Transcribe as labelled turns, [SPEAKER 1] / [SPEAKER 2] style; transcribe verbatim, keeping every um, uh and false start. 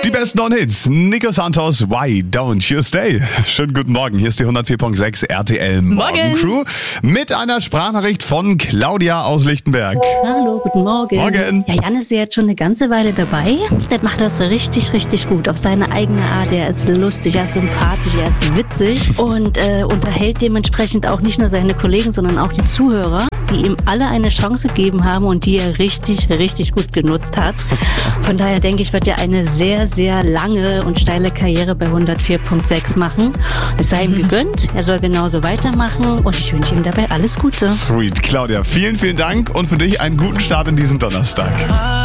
[SPEAKER 1] Die besten neuen Hits. Nico Santos, Why Don't You Stay? Schönen guten Morgen. Hier ist die hundertvier Komma sechs R T L Morgen Crew mit einer Sprachnachricht von Claudia aus Lichtenberg.
[SPEAKER 2] Hallo, guten Morgen.
[SPEAKER 1] Morgen.
[SPEAKER 2] Ja, Jan ist ja jetzt schon eine ganze Weile dabei. Der macht das richtig, richtig gut. Auf seine eigene Art. Er ist lustig, er ist sympathisch, er ist witzig und äh, unterhält dementsprechend auch nicht nur seine Kollegen, sondern auch die Zuhörer, die ihm alle eine Chance gegeben haben und die er richtig, richtig gut genutzt hat. Von daher denke ich, wird er eine sehr, sehr lange und steile Karriere bei hundertvier Komma sechs machen. Es sei ihm gegönnt, er soll genauso weitermachen und ich wünsche ihm dabei alles Gute.
[SPEAKER 1] Sweet. Claudia, vielen, vielen Dank und für dich einen guten Start in diesen Donnerstag.